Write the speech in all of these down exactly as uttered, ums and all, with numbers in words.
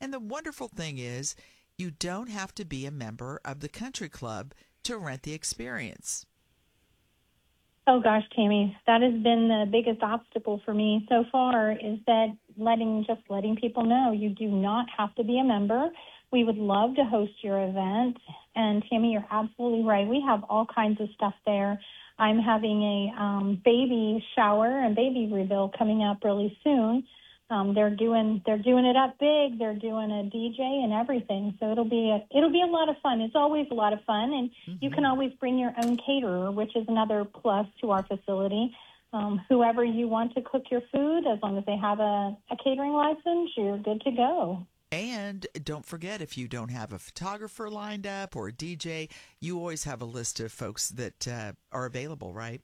And the wonderful thing is, you don't have to be a member of the country club to rent the experience. Oh, gosh, Tammy, that has been the biggest obstacle for me so far is that letting just letting people know you do not have to be a member. We would love to host your event. And, Tammy, you're absolutely right. We have all kinds of stuff there. I'm having a um, baby shower and baby reveal coming up really soon. Um, they're doing they're doing it up big. They're doing a D J and everything, so it'll be a, it'll be a lot of fun. It's always a lot of fun, and mm-hmm. you can always bring your own caterer, which is another plus to our facility. Um, whoever you want to cook your food, as long as they have a, a catering license, you're good to go. And don't forget, if you don't have a photographer lined up or a D J, you always have a list of folks that uh, are available, right?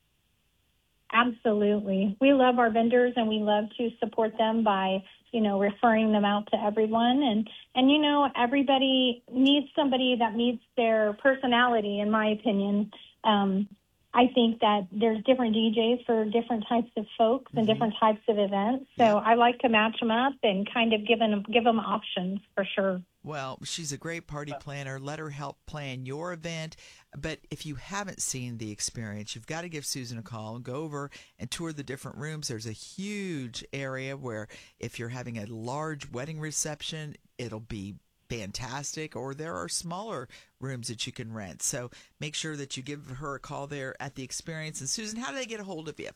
Absolutely. We love our vendors, and we love to support them by, you know, referring them out to everyone. And, and you know, everybody needs somebody that meets their personality, in my opinion. Um, I think that there's different D Js for different types of folks and mm-hmm. different types of events. So yeah. I like to match them up and kind of give them, give them options for sure. Well, she's a great party planner. Let her help plan your event. But if you haven't seen the experience, you've got to give Susan a call and go over and tour the different rooms. There's a huge area where if you're having a large wedding reception, it'll be fantastic, or there are smaller rooms that you can rent. So make sure that you give her a call there at the experience. And Susan, how do they get a hold of you?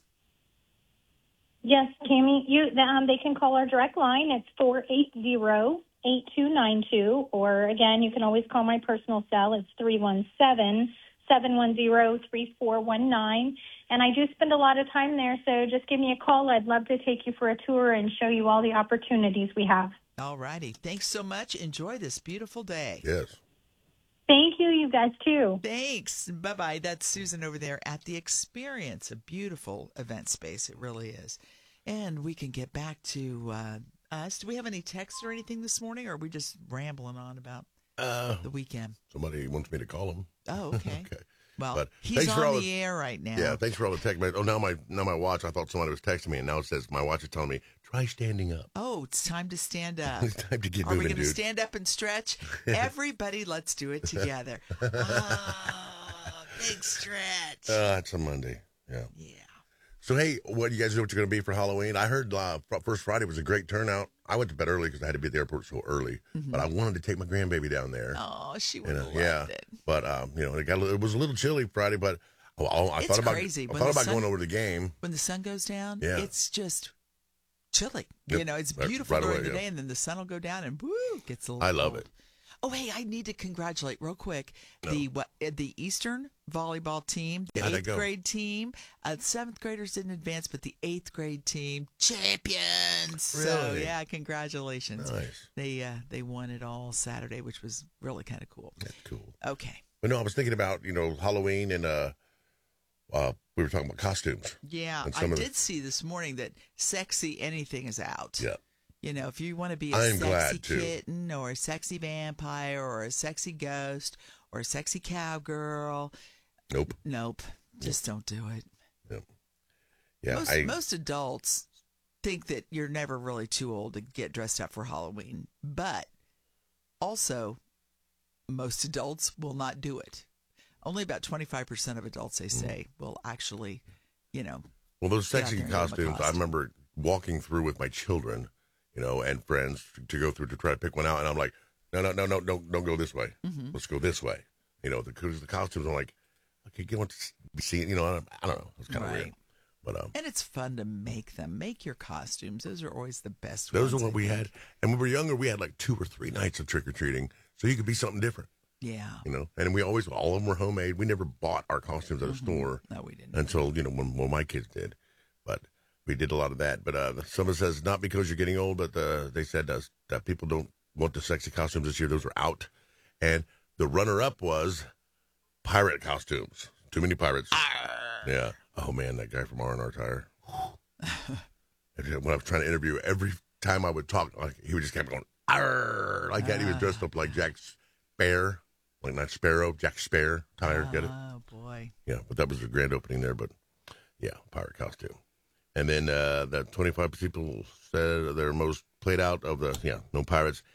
Yes, Tammy, you, um, they can call our direct line. It's four eight zero, eight two nine two, or again, you can always call my personal cell. It's three one seven, seven one zero, three four one nine. And I do spend a lot of time there, so just give me a call. I'd love to take you for a tour and show you all the opportunities we have. All righty. Thanks so much. Enjoy this beautiful day. Yes. Thank you, you guys, too. Thanks. Bye-bye. That's Susan over there at The Experience, a beautiful event space. It really is. And we can get back to uh, us. Do we have any texts or anything this morning, or are we just rambling on about uh, the weekend? Somebody wants me to call him. Oh, okay. okay. Well, but he's on the the, air right now. Yeah, thanks for all the text. Oh, now my now my watch, I thought somebody was texting me, and now it says my watch is telling me, try standing up. Oh, it's time to stand up. It's time to get Are moving, we going to dude. stand up and stretch? Everybody, let's do it together. Oh, big stretch. Uh, it's a Monday. Yeah. Yeah. So, hey, what you guys know what you're going to be for Halloween? I heard uh, First Friday was a great turnout. I went to bed early because I had to be at the airport so early. Mm-hmm. But I wanted to take my grandbaby down there. Oh, she would have loved yeah. it. But, um, you know, it, got, it was a little chilly Friday, but oh, I it's thought about, crazy. I When thought about sun, going over to the game. When the sun goes down, yeah. it's just chilly. Yep. You know, it's Right- beautiful right during away, the yeah. day, and then the sun will go down, and woo, it gets a little I love cold. it. Oh, hey, I need to congratulate real quick No. the what, uh, the Eastern volleyball team, the How'd that eighth go? grade team. Uh, the seventh graders didn't advance, but the eighth grade team champions. So Really? yeah, congratulations. Nice. They uh, they won it all Saturday, which was really kind of cool. That's cool. Okay. But no, I was thinking about, you know, Halloween and uh, uh, we were talking about costumes. Yeah, And I some of the- did see this morning that Sexy Anything is out. Yeah. You know, if you want to be a I'm sexy glad to. kitten or a sexy vampire or a sexy ghost or a sexy cowgirl, Nope. nope, just don't do it. Yep. Yeah. most, I, most adults think that you're never really too old to get dressed up for Halloween, but also most adults will not do it. Only about twenty-five percent of adults, they say, mm. will actually, you know. well, those get out sexy there and give 'em a costumes, I costume. remember walking through with my children, you know, and friends to go through to try to pick one out. And I'm like, no, no, no, no, don't, don't go this way. Mm-hmm. Let's go this way. You know, the, the costumes, I'm like, okay, get one to be seen, you know, I don't, I don't know. It's kind of Right. weird. But, um, And it's fun to make them. Make your costumes. Those are always the best those ones. are what I we think. had. And when we were younger, we had like two or three nights of trick-or-treating. So you could be something different, Yeah. you know. And we always, all of them were homemade. We never bought our costumes at a Mhm. store No, we didn't. until, you know, when, when my kids did. But we did a lot of that. But uh, someone says, not because you're getting old, but uh, they said uh, that people don't want the sexy costumes this year. Those were out. And the runner-up was pirate costumes. Too many pirates. Yeah. Oh, man, that guy from R and R Tire. When I was trying to interview, every time I would talk, like, he would just kept going, Arr! Like that. He was dressed up like Jack Spare. Like not Sparrow, Jack Spare. Tire, get it? Oh, boy. Yeah, but that was the grand opening there. But, yeah, pirate costume. And then uh, that twenty-five people said their most played out of the, yeah, no pirates.